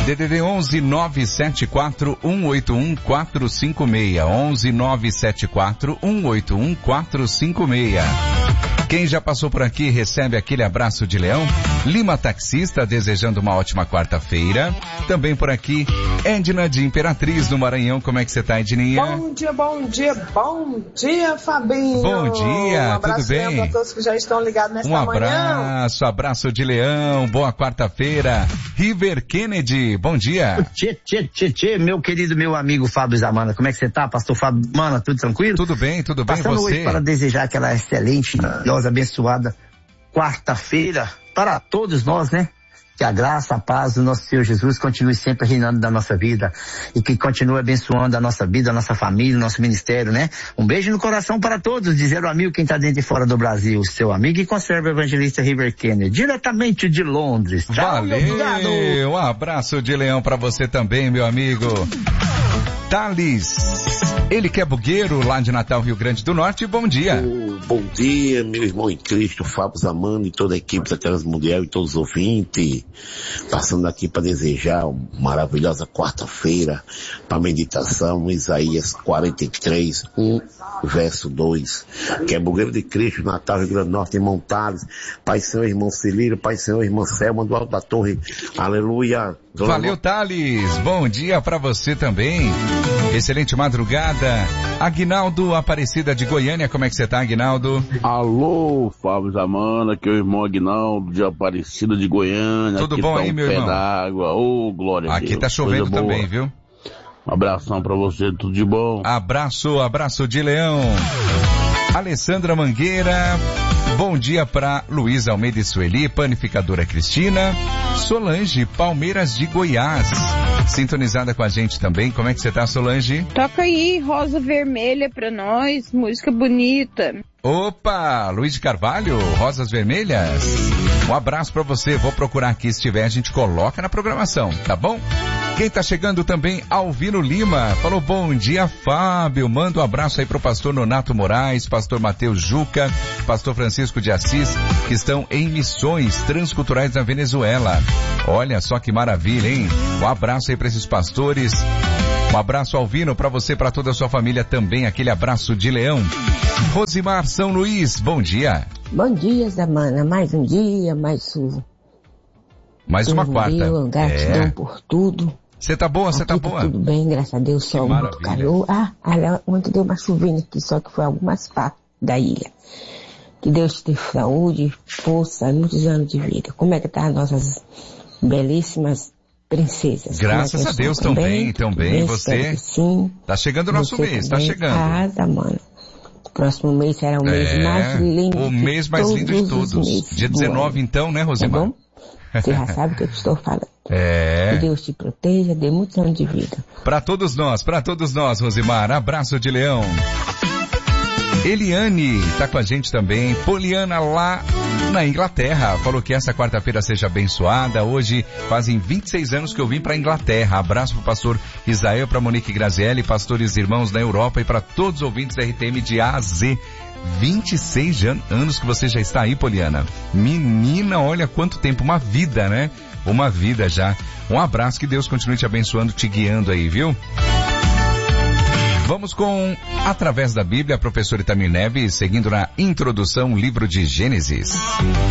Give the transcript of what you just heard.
DDD 11 974 181 456. 11 974 181 456. Quem já passou por aqui recebe aquele abraço de leão. Lima Taxista, desejando uma ótima quarta-feira. Também por aqui, Edna de Imperatriz, no Maranhão. Como é que você tá, Edninha? Bom dia, Fabinho. Bom dia, tudo bem? Para todos que já estão ligados nesta manhã. Abraço de leão, boa quarta-feira. River Kennedy, bom dia. Tchê, meu querido, meu amigo Fábio Zamana, como é que você tá, pastor Fábio Zamana, tudo tranquilo? Tudo bem, Passando você? Hoje para desejar aquela excelente, maravilhosa, abençoada quarta-feira para todos nós, né? Que a graça, a paz do nosso Senhor Jesus continue sempre reinando da nossa vida e que continue abençoando a nossa vida, a nossa família, o nosso ministério, né? Um beijo no coração para todos, de 0 a 1000, quem está dentro e fora do Brasil, seu amigo e conserva evangelista River Kennedy, diretamente de Londres. Tchau, valeu, um abraço de leão para você também, meu amigo. Thales, ele que é bugueiro lá de Natal, Rio Grande do Norte, bom dia. Bom dia, meu irmão em Cristo, Fábio Zamana e toda a equipe da Transmundial e todos os ouvintes. Passando aqui para desejar uma maravilhosa quarta-feira para meditação, Isaías 43, 1, verso 2. Que é bugueiro de Cristo, Natal, Rio Grande do Norte, irmão Thales, Pai Senhor, irmão Cilírio, Pai Senhor, irmã Selma, do Alto da Torre, aleluia. Valeu, Thales, bom dia para você também. Excelente madrugada. Aguinaldo Aparecida de Goiânia, como é que você tá, Aguinaldo? Alô, Fábio Zamana, aqui é o irmão Aguinaldo de Aparecida de Goiânia. Tudo aqui bom tá aí, meu irmão? Pé d'água, glória a Deus. Aqui tá chovendo também, viu? Um abração pra você, tudo de bom. Abraço de leão. Alessandra Mangueira, bom dia pra Luísa Almeida e Sueli, Panificadora Cristina, Solange, Palmeiras de Goiás, sintonizada com a gente também. Como é que você tá, Solange? Toca aí, Rosa Vermelha pra nós, música bonita. Opa, Luiz de Carvalho, Rosas Vermelhas. Um abraço pra você, vou procurar aqui, se tiver a gente coloca na programação, tá bom? Quem tá chegando também, Alvino Lima, falou bom dia, Fábio, manda um abraço aí pro pastor Nonato Moraes, pastor Mateus Juca, pastor Francisco de Assis, que estão em missões transculturais na Venezuela. Olha só que maravilha, hein? Um abraço aí pra esses pastores. Um abraço, Alvino, pra você e pra toda a sua família também, aquele abraço de leão. Rosimar São Luís, bom dia. Bom dia, Zamana, mais um dia, mais uma quarta. Gratidão por tudo. Você tá boa, você tá boa? Tudo bem, graças a Deus, só muito calor. Ontem deu uma chuvinha aqui, só que foi algumas partes da ilha. Que Deus te dê saúde, força, muitos anos de vida. Como é que tá as nossas belíssimas princesas? Graças a Deus, tão bem. Você? Sim. Tá chegando o nosso mês, tá chegando. Mano. Próximo mês será o mês mais lindo. O mês mais lindo de todos. Dia 19 então, né, Rosimar? Tá bom? Você já sabe o que eu estou falando. Que Deus te proteja, dê muitos anos de vida. Para todos nós, Rosimar. Abraço de leão. Eliane tá com a gente também. Poliana lá na Inglaterra. Falou que essa quarta-feira seja abençoada. Hoje fazem 26 anos que eu vim para Inglaterra. Abraço pro pastor Isael, pra Monique Grazielli, pastores irmãos na Europa e para todos os ouvintes da RTM de A a Z. 26 anos que você já está aí, Poliana. Menina, olha quanto tempo, uma vida, né? Uma vida já. Um abraço, que Deus continue te abençoando, te guiando aí, viu? Vamos com Através da Bíblia, professor Itamir Neves, seguindo na introdução, livro de Gênesis.